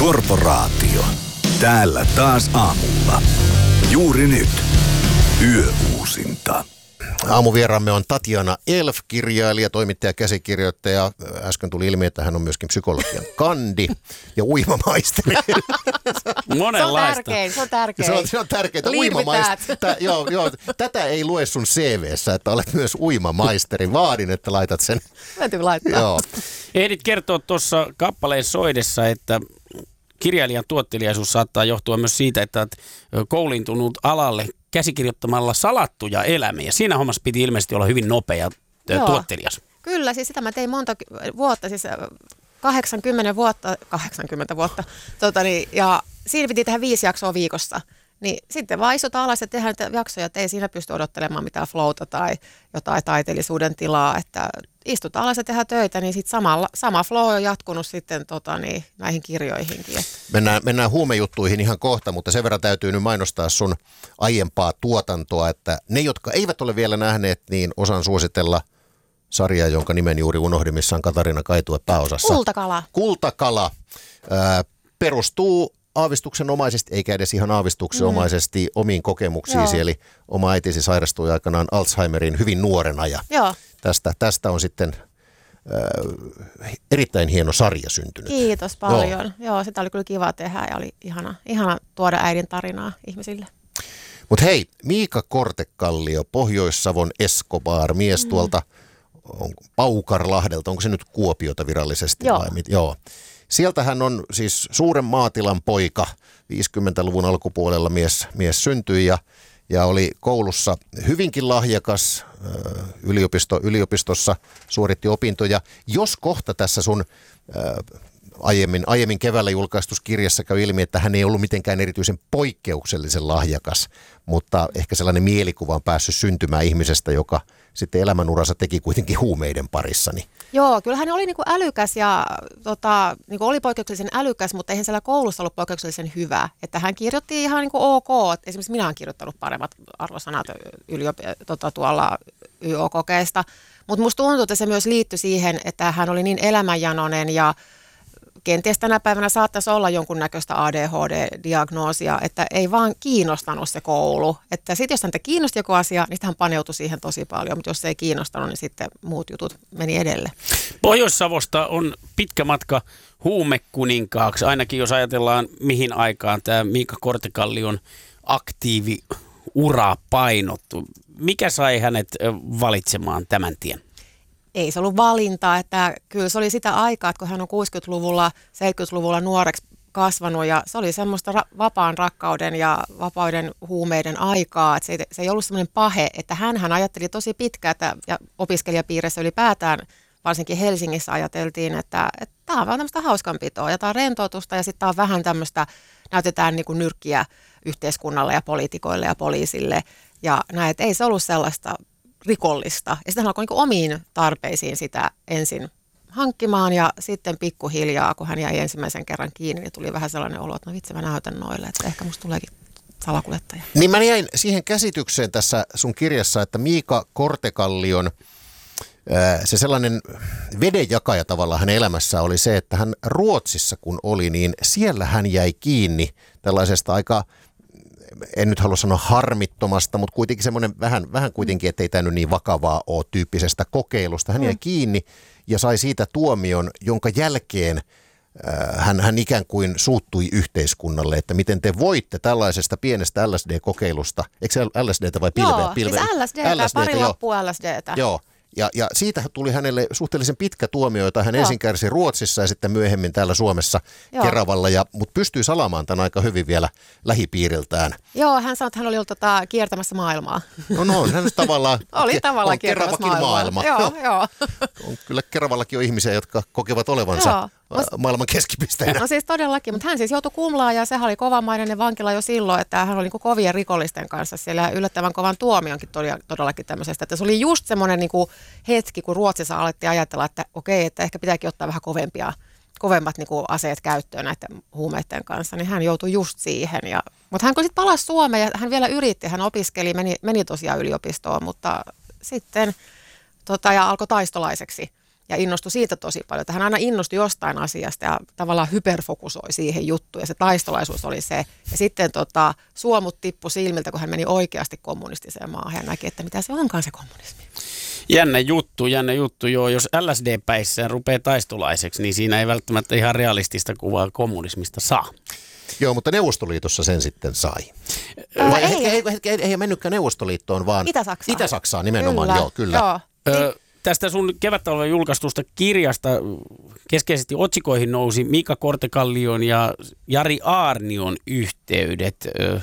Korporaatio. Täällä taas aamulla. Juuri nyt. Yöuusinta. Aamuvieraamme on Tatjana Elf, kirjailija, toimittaja, käsikirjoittaja. Äsken tuli ilmi, että hän on myöskin psykologian kandi ja uimamaisteri. Monenlaista. Se on tärkein. Se on tärkeää. Uimamaisteri. Joo, tätä ei lue sun CV:ssä, että olet myös uimamaisteri. Vaadin, että laitat sen. Täytyy laittaa. Joo. Ehdit kertoa tuossa kappaleen soidessa, että kirjailijan tuottelijaisuus saattaa johtua myös siitä, että olet kouliintunut alalle käsikirjoittamalla salattuja elämiä. Siinä hommassa piti ilmeisesti olla hyvin nopea tuottelijas. Kyllä, siis sitä mä tein monta vuotta, siis 80 vuotta, ja siinä piti tehdä 5 jaksoa viikossa. Niin sitten vaan istutaan alas ja tehdään niitä jaksoja, että ei siinä pysty odottelemaan mitään flowta tai jotain taiteellisuuden tilaa, että istutaan alas ja tehdään töitä, niin sitten sama flow on jatkunut sitten näihin kirjoihinkin. Mennään huumejuttuihin ihan kohta, mutta sen verran täytyy nyt mainostaa sun aiempaa tuotantoa, että ne, jotka eivät ole vielä nähneet, niin osaan suositella sarjaa, jonka nimen juuri unohdin, missä on Katariina Kaitue pääosassa. Kultakala. Perustuu aavistuksenomaisesti, eikä edes ihan aavistuksenomaisesti omiin kokemuksiisi, eli oma äitisi sairastui aikanaan Alzheimeriin hyvin nuorena ja tästä on sitten erittäin hieno sarja syntynyt. Kiitos paljon. Joo, sitä oli kyllä kiva tehdä ja oli ihana tuoda äidin tarinaa ihmisille. Mutta hei, Miika Kortekallio, Pohjois-Savon Escobar, mies tuolta Paukarlahdelta, onko se nyt Kuopiota virallisesti? Joo. Vai Joo. Sieltä hän on siis suuren maatilan poika, 50-luvun alkupuolella mies syntyi ja oli koulussa hyvinkin lahjakas, yliopistossa suoritti opintoja. Jos kohta tässä sun aiemmin keväällä julkaistussa kirjassa käy ilmi, että hän ei ollut mitenkään erityisen poikkeuksellisen lahjakas, mutta ehkä sellainen mielikuva on päässyt syntymään ihmisestä, joka sitten elämänuransa teki kuitenkin huumeiden parissa. Niin. Joo, kyllä hän oli niinku älykäs ja niinku oli poikkeuksellisen älykäs, mutta eihän siellä koulussa ollut poikkeuksellisen hyvä. Että hän kirjoitti ihan niinku ok. Esimerkiksi minä olen kirjoittanut paremmat arvosanat tuolla YO-kokeesta. Mutta musta tuntuu, että se myös liittyi siihen, että hän oli niin elämänjanoinen ja kenties tänä päivänä saattaisi olla jonkunnäköistä ADHD-diagnoosia, että ei vaan kiinnostanut se koulu. Että sitten jos häntä kiinnosti joku asia, niin hän paneutui siihen tosi paljon, mutta jos se ei kiinnostanut, niin sitten muut jutut meni edelle. Pohjois-Savosta on pitkä matka huumekuninkaaksi, ainakin jos ajatellaan mihin aikaan tämä Miika Kortekallion aktiiviura painottu. Mikä sai hänet valitsemaan tämän tien? Ei se ollut valinta, että kyllä se oli sitä aikaa, että kun hän on 60-luvulla, 70-luvulla nuoreksi kasvanut ja se oli semmoista vapaan rakkauden ja vapauden huumeiden aikaa, että se ei ollut semmoinen pahe, että hän ajatteli tosi pitkään ja opiskelijapiirissä ylipäätään, varsinkin Helsingissä ajateltiin, että tämä on vaan tämmöistä hauskanpitoa ja tämä on rentoutusta ja sitten tämä on vähän tämmöistä, näytetään niin kuin nyrkkiä yhteiskunnalle ja poliitikoille ja poliisille ja näin, että ei se ollut sellaista rikollista. Ja sitten hän alkoi niin omiin tarpeisiin sitä ensin hankkimaan ja sitten pikkuhiljaa, kun hän jäi ensimmäisen kerran kiinni, niin tuli vähän sellainen olo, että no vitsi mä näytän noille, että ehkä musta tuleekin salakuljettaja. Niin mä jäin siihen käsitykseen tässä sun kirjassa, että Miika Kortekallion se sellainen vedenjakaja tavallaan hänen elämässään oli se, että hän Ruotsissa kun oli, niin siellä hän jäi kiinni tällaisesta aika, en nyt halua sanoa harmittomasta, mutta kuitenkin semmoinen vähän kuitenkin, että ei tämä nyt niin vakavaa ole tyyppisestä kokeilusta. Hän jäi kiinni ja sai siitä tuomion, jonka jälkeen hän ikään kuin suuttui yhteiskunnalle, että miten te voitte tällaisesta pienestä LSD-kokeilusta, eikö se LSDtä vai pilveä? Joo, siis LSDtä, pari loppua LSDtä. Joo. Ja siitä tuli hänelle suhteellisen pitkä tuomio, jota hän ensin kärsi Ruotsissa ja sitten myöhemmin täällä Suomessa Keravalla, mutta pystyi salaamaan tämän aika hyvin vielä lähipiiriltään. Joo, hän sanoi, että hän oli ollut kiertämässä maailmaa. No, hän tavallaan oli tavallaan kiertämässä maailmaa. Joo. On, kyllä Keravallakin on ihmisiä, jotka kokevat olevansa maailman keskipisteenä. No siis todellakin, mutta hän siis joutui kumlaan ja sehän oli kovamainen vankila jo silloin, että hän oli niin kuin kovien rikollisten kanssa siellä yllättävän kovan tuomionkin todellakin tämmöisestä. Että se oli just semmoinen niin kuin hetki, kun Ruotsissa alettiin ajatella, että okei, että ehkä pitääkin ottaa vähän kovemmat niin kuin aseet käyttöön näiden huumeiden kanssa, niin hän joutui just siihen. Mutta hän kun sitten palasi Suomeen ja hän vielä yritti, hän opiskeli, meni tosiaan yliopistoon, mutta sitten ja alkoi taistolaiseksi. ja innostui siitä tosi paljon. Että hän aina innostui jostain asiasta ja tavallaan hyperfokusoi siihen juttuun ja se taistolaisuus oli se. Ja sitten suomut tippui silmiltä, kun hän meni oikeasti kommunistiseen maahan ja näki, että mitä se onkaan se kommunismi. Jännä juttu, joo. Jos LSD-päissään rupeaa taistolaiseksi, niin siinä ei välttämättä ihan realistista kuvaa kommunismista saa. Joo, mutta Neuvostoliitossa sen sitten sai. Ei mennytkään Neuvostoliittoon, vaan Itä-Saksaan. Itä-Saksaan nimenomaan, kyllä. Joo. Tästä sun kevättalven julkaistusta kirjasta keskeisesti otsikoihin nousi Miika Kortekallion ja Jari Aarnion yhteydet.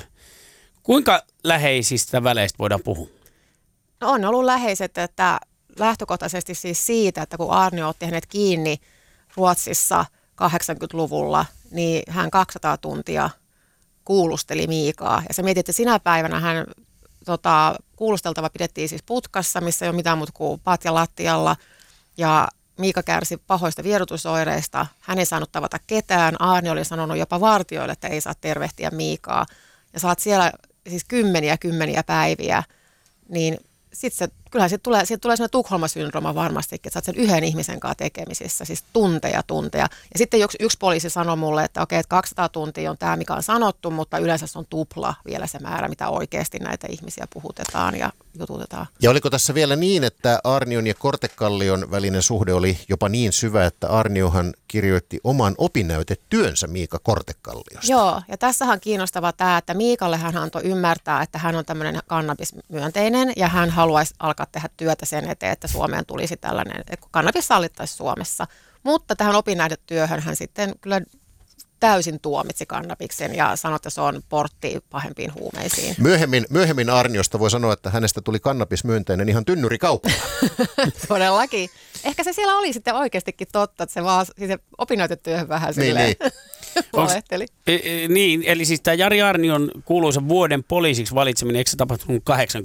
Kuinka läheisistä väleistä voidaan puhua? No on ollut läheiset, että lähtökohtaisesti siis siitä, että kun Aarnio otti hänet kiinni Ruotsissa 80-luvulla, niin hän 200 tuntia kuulusteli Miikaa. Ja sä mietit, että sinä päivänä hän kuulusteltava pidettiin siis putkassa, missä ei ole mitään muuta kuin patja lattialla. Ja Miika kärsi pahoista vierotusoireista. Hän ei saanut tavata ketään. Aarnio oli sanonut jopa vartijoille, että ei saa tervehtiä Miikaa. Ja sä oot siellä siis kymmeniä päiviä, niin sitten kyllähän siitä tulee sellainen Tukholma-syndrooma varmastikin, että sä oot sen yhden ihmisen kanssa tekemisissä, siis tunteja. Ja sitten yksi poliisi sanoi mulle, että okei, että 200 tuntia on tämä, mikä on sanottu, mutta yleensä se on tupla vielä se määrä, mitä oikeasti näitä ihmisiä puhutetaan ja jututetaan. Ja oliko tässä vielä niin, että Aarnion ja Kortekallion välinen suhde oli jopa niin syvä, että Aarniohan kirjoitti oman opinnäytetyönsä Miika Kortekalliosta? Joo, ja tässähän on kiinnostavaa tämä, että Miikalle hän antoi ymmärtää, että hän on tämmöinen kannabismyönteinen ja hän haluaisi alkaa tehdä työtä sen eteen, että Suomeen tulisi tällainen, että kannabis sallittaisiin Suomessa. Mutta tähän opinnäytetyöhön hän sitten kyllä täysin tuomitsi kannabiksen ja sanoi, että se on portti pahempiin huumeisiin. Myöhemmin Aarniosta voi sanoa, että hänestä tuli kannabismyönteinen ihan tynnyrikaupalla. Todellakin. Ehkä se siellä oli sitten oikeastikin totta, että se vaan se opinnäytetyöhön vähän silleen valehteli. Niin, eli siis tämä Jari Aarnion kuuluisa vuoden poliisiksi valitseminen, eikö se tapahtunut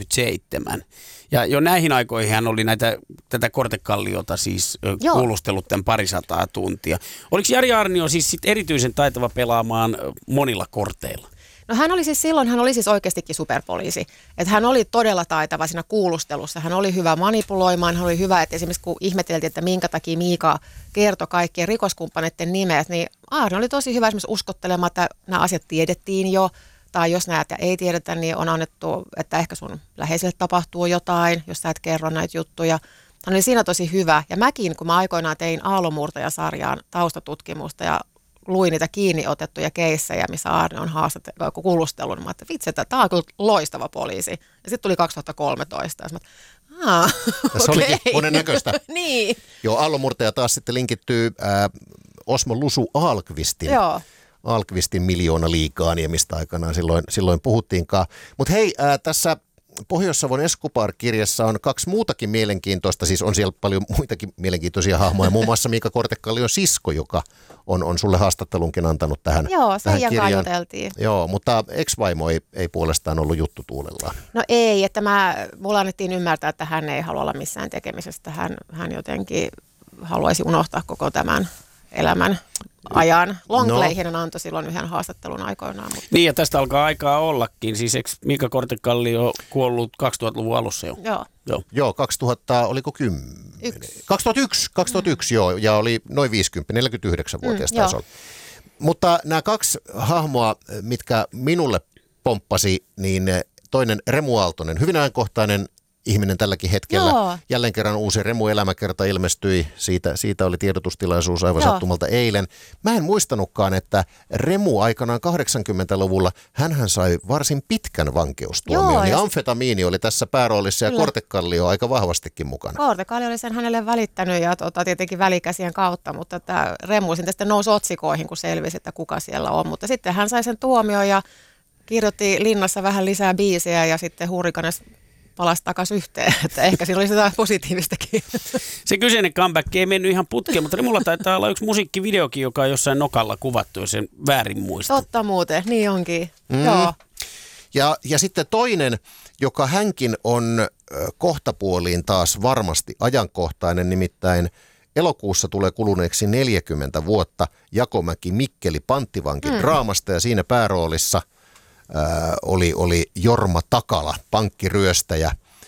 87? Ja jo näihin aikoihin hän oli tätä Kortekalliota siis kuulustellut tämän 200 tuntia. Oliko Jari Aarnio siis sit erityisen taitava pelaamaan monilla korteilla? No hän oli siis oikeastikin superpoliisi. Että hän oli todella taitava siinä kuulustelussa. Hän oli hyvä manipuloimaan. Hän oli hyvä, että esimerkiksi kun ihmeteltiin, että minkä takia Miika kertoi kaikkien rikoskumppaneiden nimet, niin Aarnio oli tosi hyvä esimerkiksi uskottelemaan, että nämä asiat tiedettiin jo. Tai jos näitä ei tiedetä, niin on annettu, että ehkä sun läheiselle tapahtuu jotain, jos sä et kerro näitä juttuja. Hän oli siinä tosi hyvä. Ja mäkin, kun mä aikoinaan tein Aallonmurtajasarjaan taustatutkimusta ja luin niitä kiinni otettuja keissejä, missä Aarnio on kuulustellut, niin mä ajattelin, vitsi, että tämä on kyllä loistava poliisi. Ja sitten tuli 2013. Ja tässä olikin monennäköistä. Niin. Joo, Aallonmurtaja taas sitten linkittyy Osmo Lusu Ahlqvistin Miljoona liigaan ja mistä aikanaan silloin puhuttiinkaan. Mutta hei, tässä Pohjois-Savon Escobar-kirjassa on kaksi muutakin mielenkiintoista, siis on siellä paljon muitakin mielenkiintoisia hahmoja, muun muassa Miika Kortekallion sisko, joka on sulle haastattelunkin antanut tähän kirjaan. Joo, sen jakaa juteltiin. Joo, mutta ex-vaimo ei puolestaan ollut juttu tuulellaan. No ei, että mulla annettiin ymmärtää, että hän ei halua olla missään tekemisestä. Hän jotenkin haluaisi unohtaa koko tämän elämän ajan. Longleyhin hän antoi silloin yhden haastattelun aikoinaan. Mutta... Niin, ja tästä alkaa aikaa ollakin. Siis eikö Miika Kortekallio kuollut 2000-luvun alussa jo? Joo, 2000, oliko 10? 2001 joo, ja oli noin 50, 49-vuotias taisi olla. Mutta nämä kaksi hahmoa, mitkä minulle pomppasi, niin toinen Remu Aaltonen, hyvin ajankohtainen ihminen tälläkin hetkellä. Joo. Jälleen kerran uusi Remu-elämäkerta ilmestyi. Siitä oli tiedotustilaisuus aivan sattumalta eilen. Mä en muistanutkaan, että Remu aikanaan 80-luvulla, hänhän sai varsin pitkän vankeustuomion. Ja amfetamiini oli tässä pääroolissa ja Kortekallio aika vahvastikin mukana. Kortekallio oli sen hänelle välittänyt ja tietenkin välikäsien kautta, mutta että Remu sitten nousi otsikoihin, kun selvisi, että kuka siellä on. Mutta sitten hän sai sen tuomion ja kirjoitti linnassa vähän lisää biisejä ja sitten Hurrikanes palasi takaisin yhteen, että ehkä siinä oli sitä positiivistakin. Se kyseinen comeback ei mennyt ihan putkeen, mutta mulla taitaa olla yksi musiikkivideokin, joka on jossain nokalla kuvattu, jos sen väärin muista. Totta muuten, niin onkin. Joo. Ja sitten toinen, joka hänkin on kohtapuoliin taas varmasti ajankohtainen, nimittäin elokuussa tulee kuluneeksi 40 vuotta Jakomäki Mikkeli panttivankin draamasta ja siinä pääroolissa oli Jorma Takala, pankkiryöstäjä.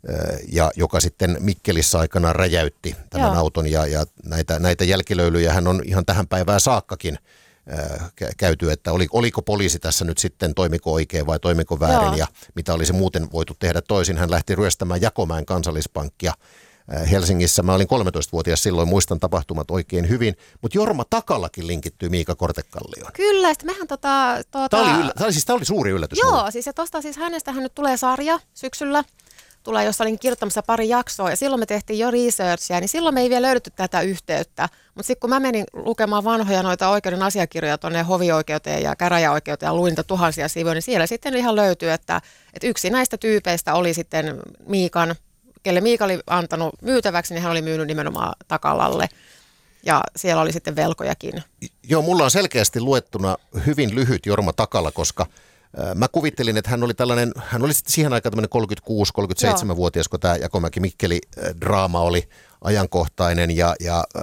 ja joka sitten Mikkelissä aikana räjäytti tämän auton ja näitä jälkilöylyjä hän on ihan tähän päivään saakkakin käyty, että oliko poliisi tässä nyt sitten, toimiko oikein vai toimiko väärin ja mitä olisi muuten voitu tehdä toisin. Hän lähti ryöstämään Jakomäen kansallispankkia Helsingissä. Mä olin 13-vuotias silloin, muistan tapahtumat oikein hyvin, mutta Jorma Takalakin linkittyy Miika Kortekallioon. Kyllä, sitten mehän Tämä oli suuri yllätys. Joo, siis hänestähän nyt tulee sarja syksyllä. Tulee, jossa olin kirjoittamassa pari jaksoa ja silloin me tehtiin jo researchia, niin silloin me ei vielä löydetty tätä yhteyttä. Mutta sitten kun mä menin lukemaan vanhoja noita oikeuden asiakirjoja tuonne hovioikeuteen ja käräjäoikeuteen ja luin niitä tuhansia sivuja, niin siellä sitten ihan löytyy, että yksi näistä tyypeistä oli sitten Miikan, kelle Miika oli antanut myytäväksi, niin hän oli myynyt nimenomaan Takalalle. Ja siellä oli sitten velkojakin. Joo, mulla on selkeästi luettuna hyvin lyhyt Jorma Takala, koska mä kuvittelin, että hän oli sitten siihen aikaan tämmöinen 36-37-vuotias, kun tämä Jakomäki-Mikkeli-draama oli ajankohtainen ja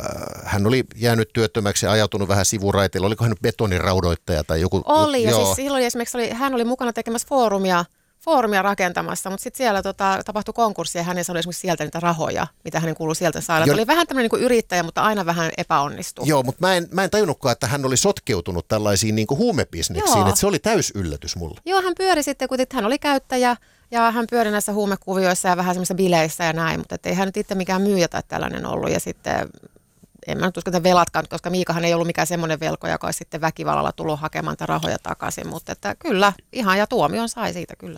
hän oli jäänyt työttömäksi ja ajautunut vähän sivuraiteille. Oliko hän nyt betoniraudoittaja tai joku? Oli, ja siis silloin esimerkiksi hän oli mukana tekemässä foorumia rakentamassa, mutta sitten siellä tapahtui konkurssi ja hänessä oli esimerkiksi sieltä niitä rahoja, mitä hänen kuului sieltä saada. Oli vähän tämmöinen niin yrittäjä, mutta aina vähän epäonnistui. Joo, mutta mä en tajunnutkaan, että hän oli sotkeutunut tällaisiin niin kuin huumebisneksiin, että se oli täys yllätys mulle. Joo, hän pyöri sitten, kun hän oli käyttäjä ja hän pyöri näissä huumekuvioissa ja vähän semmoisissa bileissä ja näin, mutta ei hän nyt itse mikään myyjä tai tällainen ollut ja sitten en mä nyt usko, että velatkaan, koska Miikahan ei ollut mikään semmoinen velko, joka olisi sitten väkivallalla tullut hakemaan rahoja takaisin, mutta että kyllä, ihan ja tuomion sai siitä kyllä.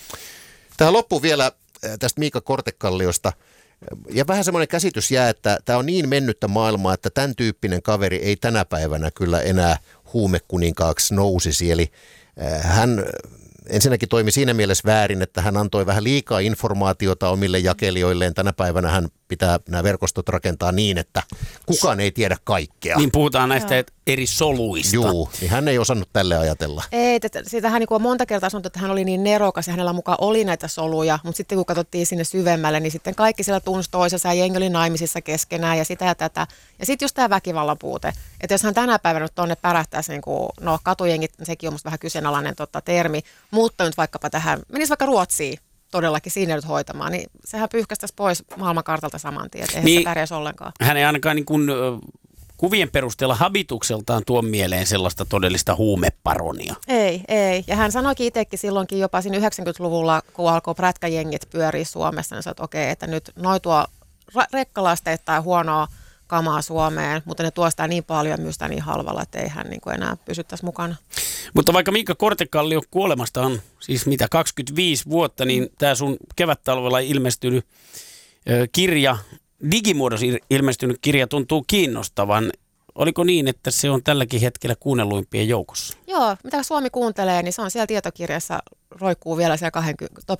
Tähän loppuun vielä tästä Miika Kortekalliosta. Ja vähän semmoinen käsitys jää, että tämä on niin mennyttä maailmaa, että tämän tyyppinen kaveri ei tänä päivänä kyllä enää huumekuninkaaksi nousisi. Eli hän ensinnäkin toimi siinä mielessä väärin, että hän antoi vähän liikaa informaatiota omille jakelijoilleen. Tänä päivänä hän pitää nämä verkostot rakentaa niin, että kukaan ei tiedä kaikkea. Niin puhutaan näistä eri soluista. Joo, niin hän ei osannut tälle ajatella. Ei, siitä hän on monta kertaa sanonut, että hän oli niin nerokas ja hänellä mukaan oli näitä soluja, mutta sitten kun katsottiin sinne syvemmälle, niin sitten kaikki siellä tunsi toisensa ja jengi oli naimisissa keskenään ja sitä ja tätä. Ja sitten just tämä väkivallan puute, että jos hän tänä päivänä nyt tuonne pärähtäisi, niin kuin, no katujengit, sekin on musta vähän kyseenalainen termi, mutta nyt vaikkapa tähän, menisi vaikka Ruotsiin todellakin siinä nyt hoitamaan, niin sehän pyyhkästäisi pois maailmankartalta saman tien, että eihän se pärjäisi ollenkaan. Hän ei ainakaan niin kuin kuvien perusteella habitukseltaan tuo mieleen sellaista todellista huumeparonia. Ei. Ja hän sanoikin itsekin silloinkin jopa siinä 90-luvulla, kun alkoi prätkäjengit pyöriä Suomessa, niin sanoi, että okei, että nyt noi tuo rekkalasteita ja huonoa kamaa Suomeen, mutta ne tuo sitä niin paljon myös niin halvalla, että ei hän niin kuin enää pysyttäisi mukana. Mutta vaikka Miika Kortekallio kuolemasta on siis 25 vuotta, niin tämä sun kevättalvella ilmestynyt kirja, digimuodossa ilmestynyt kirja tuntuu kiinnostavan. Oliko niin, että se on tälläkin hetkellä kuunnelluimpien joukossa? Joo, mitä Suomi kuuntelee, niin se on siellä tietokirjassa, roikkuu vielä siellä top